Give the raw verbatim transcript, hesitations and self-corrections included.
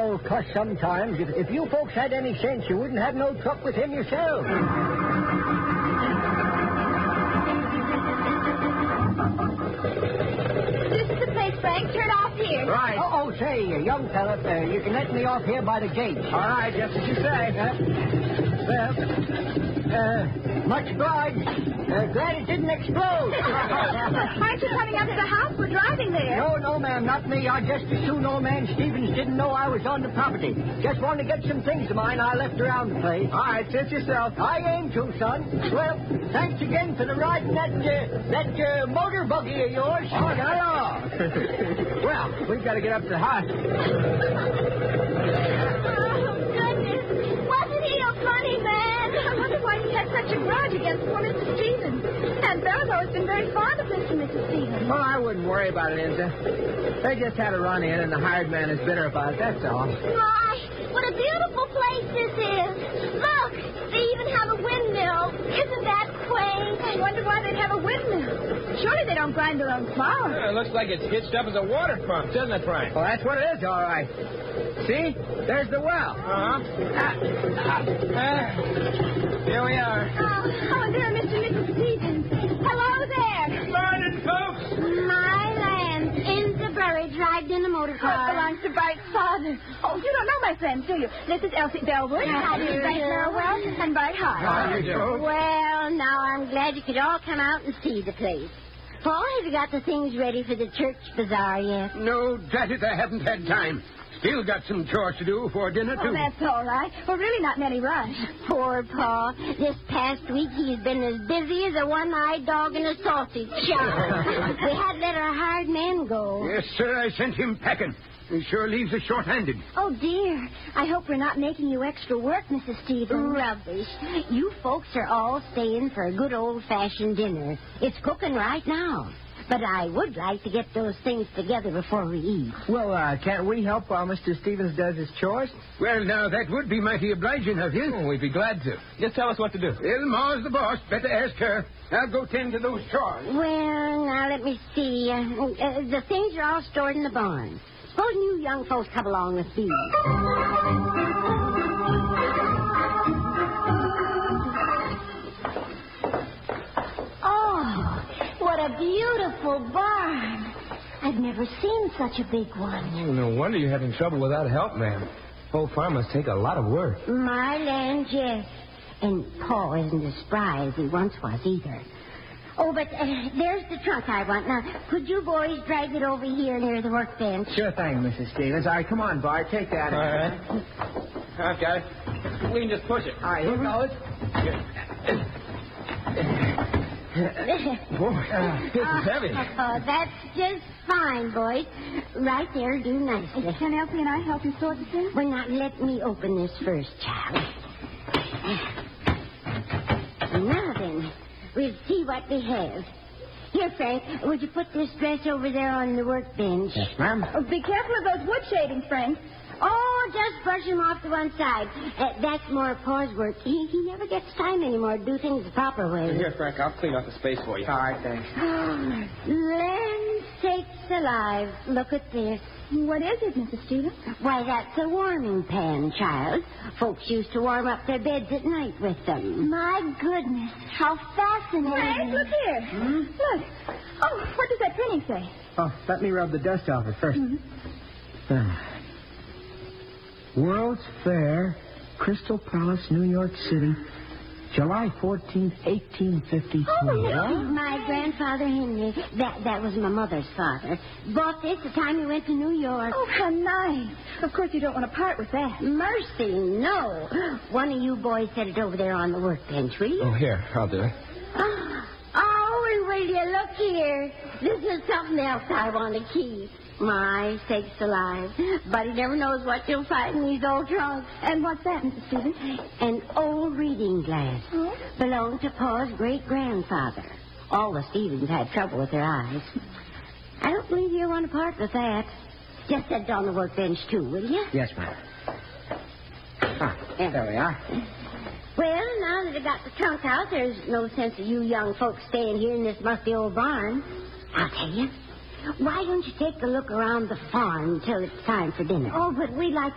old cuss sometimes. If, if you folks had any sense, you wouldn't have no truck with him yourself. This is the place, Frank. Turn off here. Right. Oh, oh say, uh, young fella, uh, you can let me off here by the gate. All right, just as you say. Uh, well, uh, much obliged. Uh, glad it didn't explode. Aren't you coming up to the house? We're driving there. No, no, ma'am, not me. I just as soon old man Stevens didn't know I was on the property. Just wanted to get some things of mine I left around the place. All right, sit yourself. I aim to, son. Well, thanks again for the ride in that, uh, that uh, motor buggy of yours. Oh, no. Well, we've got to get up to the house. Oh, goodness. Wasn't he a funny man? I wonder why he had such a grudge against poor Missus Stevens. And Bella's always been very fond of Mister and Missus Stevens. Well, I wouldn't worry about it, Inza. They just had a run-in, and the hired man is bitter about it, that's all. My, what a beautiful place this is. Look, they even have a windmill. Isn't that quaint? I wonder why they'd have a windmill. Surely they don't grind their own flour. Yeah, it looks like it's hitched up as a water pump, doesn't it, Frank? Well, that's what it is, all right. See? There's the well. Uh-huh. Ah, ah, ah. Here we are. Oh, oh, and there are Mister and Missus Stevens. Hello there. Morning, folks. My land. Inza Burridge arrived in a motor car. That belongs to Bart's father. Oh, you don't know my friends, do you? This is Elsie Bellwood. How do you Frank do? Norwell and Bart Hart. How do you do? Well, now I'm glad you could all come out and see the place. Paul, have you got the things ready for the church bazaar yet? No, drat it, I haven't had time. Still got some chores to do before dinner, Oh, too. that's all right. We're really not in any rush. Poor Paul. This past week he's been as busy as a one-eyed dog in a sausage shop. We had to let our hired man go. Yes, sir, I sent him packing. He sure leaves us short-handed. Oh, dear. I hope we're not making you extra work, Missus Stevens. Rubbish. You folks are all staying for a good old-fashioned dinner. It's cooking right now. But I would like to get those things together before we eat. Well, uh, can't we help while Mister Stevens does his chores? Well, now, that would be mighty obliging of you. Oh, we'd be glad to. Just tell us what to do. Well, Ma's the boss. Better ask her. I'll go tend to those chores. Well, now, let me see. Uh, uh, the things are all stored in the barn. Suppose you young folks come along with these. Oh, what a beautiful barn. I've never seen such a big one. Oh, no wonder you're having trouble without help, ma'am. Whole farm must take a lot of work. My land, yes. And Paul isn't as spry as he once was either. Oh, but uh, there's the trunk I want. Now, could you boys drag it over here near the workbench? Sure thing, Missus Stevens. All right, come on, Bart. Take that. All right. I've got it. We can just push it. All right, here goes. Boy, uh, this is heavy. Oh, that's just fine, boys. Right there, do nicely. Can Elsie and I help you sort the things? Well, now, let me open this first, child. Now then, we'll see what we have. Here, Frank, would you put this dress over there on the workbench? Yes, ma'am. Oh, be careful of those wood shavings, Frank. Oh, just brush him off to one side. Uh, that's more of Paul's work. He, he never gets time anymore to do things the proper way. Here, Frank, I'll clean up the space for you. All right, thanks. Land sakes alive. Look at this. What is it, Missus Stevens? Why, that's a warming pan, child. Folks used to warm up their beds at night with them. My goodness, how fascinating. Frank, look here. Hmm? Look. Oh, what does that printing say? Oh, let me rub the dust off it first. Mm-hmm. Ah. World's Fair, Crystal Palace, New York City, July fourteenth, eighteen fifty-three. Oh, my grandfather Henry, that that was my mother's father, bought this the time he went to New York. Oh, how nice. Of course, you don't want to part with that. Mercy, no. One of you boys set it over there on the workbench, will you? Oh, here, I'll do it. Oh, and will you look here? This is something else I want to keep. My sakes alive. But he never knows what you'll find in these old trunks. And what's that, Missus Stevens? An old reading glass. Oh? Belonged to Paul's great-grandfather. All the Stevens had trouble with their eyes. I don't believe you'll want to part with that. Just set it on the workbench, too, will you? Yes, ma'am. Ah, there we are. Well, now that I got the trunk out, there's no sense of you young folks staying here in this musty old barn. I'll tell you. Why don't you take a look around the farm until it's time for dinner? Oh, but we'd like